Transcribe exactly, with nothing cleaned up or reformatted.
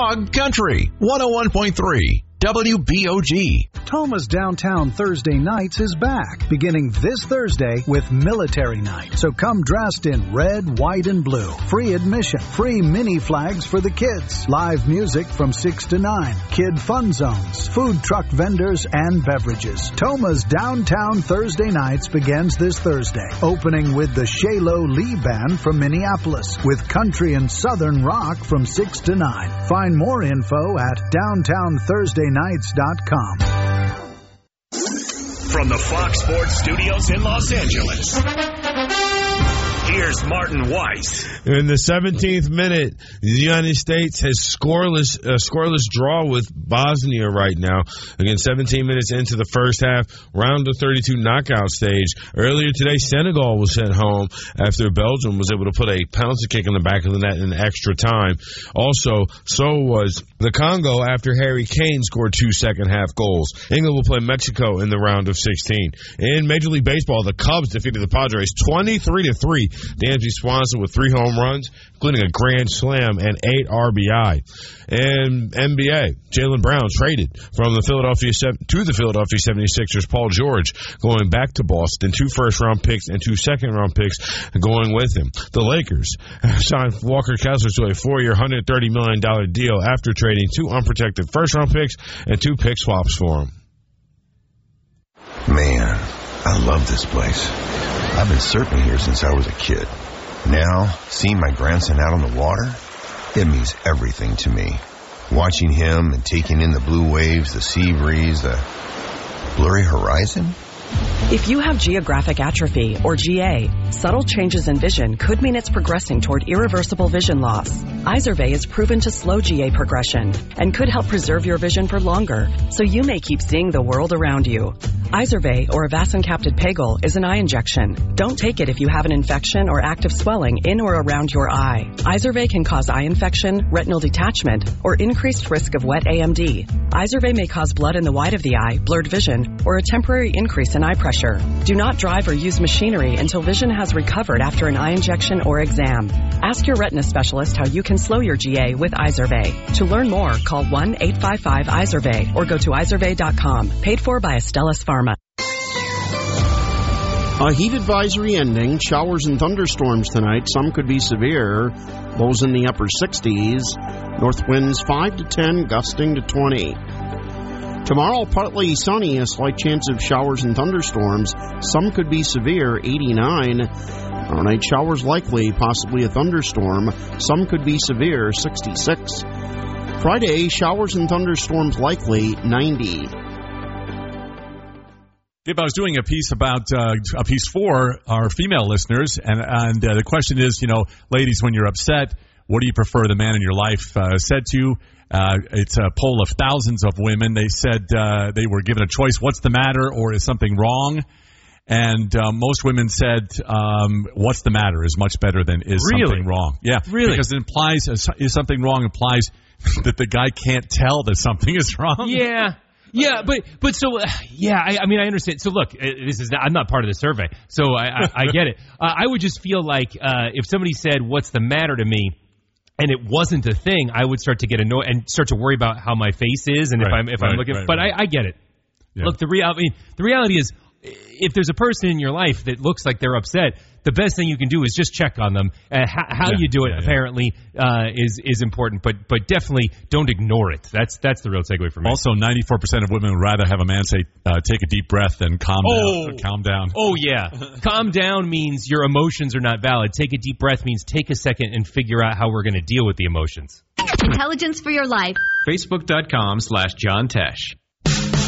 Dog Country, one oh one point three. W B O G. Toma's Downtown Thursday Nights is back, beginning this Thursday with Military Night. So come dressed in red, white, and blue. Free admission, free mini flags for the kids, live music from six to nine, kid fun zones, food truck vendors, and beverages. Toma's Downtown Thursday Nights begins this Thursday, opening with the Shaylo Lee Band from Minneapolis, with country and southern rock from six to nine. Find more info at downtown thursday nights dot com. From the Fox Sports Studios in Los Angeles, here's Martin Weiss. In the seventeenth minute, the United States has scoreless a scoreless draw with Bosnia right now. Again, seventeen minutes into the first half, round of thirty-two knockout stage. Earlier today, Senegal was sent home after Belgium was able to put a penalty kick in the back of the net in extra time. Also, so was the Congo after Harry Kane scored two second-half goals. England will play Mexico in the round of sixteen. In Major League Baseball, the Cubs defeated the Padres twenty-three to three. Dansby Swanson with three home runs, including a grand slam and eight R B I. And N B A, Jaylen Brown traded from the Philadelphia to the Philadelphia seventy-sixers. Paul George going back to Boston, two first-round picks and two second-round picks going with him. The Lakers signed Walker Kessler to a four-year, one hundred thirty million dollars deal after trading two unprotected first-round picks and two pick swaps for him. Man, I love this place. I've been surfing here since I was a kid. Now, seeing my grandson out on the water, it means everything to me. Watching him and taking in the blue waves, the sea breeze, the blurry horizon. If you have geographic atrophy, or G A, subtle changes in vision could mean it's progressing toward irreversible vision loss. Izervay is proven to slow G A progression and could help preserve your vision for longer, so you may keep seeing the world around you. Izervay, or avacincaptad pegol, is an eye injection. Don't take it if you have an infection or active swelling in or around your eye. Izervay can cause eye infection, retinal detachment, or increased risk of wet A M D. Izervay may cause blood in the white of the eye, blurred vision, or a temporary increase in eye pressure. Do not drive or use machinery until vision has recovered after an eye injection or exam. Ask your retina specialist how you can slow your G A with Izervay. To learn more, call one eight five five Izervay or go to izervay dot com. Paid for by Astellas Pharma. A heat advisory ending. Showers and thunderstorms tonight. Some could be severe. Lows in the upper sixties. North winds five to ten, gusting to twenty. Tomorrow, partly sunny, a slight chance of showers and thunderstorms. Some could be severe, eighty-nine. Overnight showers likely, possibly a thunderstorm. Some could be severe, sixty-six. Friday, showers and thunderstorms likely, ninety. Dave, I was doing a piece about uh, a piece for our female listeners, and and uh, the question is, you know, ladies, when you're upset, what do you prefer the man in your life uh, said to you? Uh, it's a poll of thousands of women. They said uh, they were given a choice: what's the matter, or is something wrong? And uh, most women said, um, "What's the matter?" is much better than "is really? something wrong." Yeah, really, because it implies is something wrong implies that the guy can't tell that something is wrong. Yeah. Yeah, but but so uh, yeah, I, I mean I understand. So look, this is not, I'm not part of the survey, so I, I, I get it. Uh, I would just feel like uh, if somebody said, "What's the matter?" to me, and it wasn't a thing, I would start to get annoyed and start to worry about how my face is and right, if I'm if right, I'm looking. Right, but right. I, I get it. Yeah. Look, the real I mean the reality is, if there's a person in your life that looks like they're upset, the best thing you can do is just check on them. Uh, how how yeah, you do it yeah, apparently yeah. Uh, is is important, but but definitely don't ignore it. That's that's the real takeaway for me. Also, ninety-four percent of women would rather have a man say, uh, "Take a deep breath," than calm oh. down. Calm down. Oh yeah, calm down means your emotions are not valid. Take a deep breath means take a second and figure out how we're going to deal with the emotions. Intelligence for your life. Facebook dot com slash John Tesh.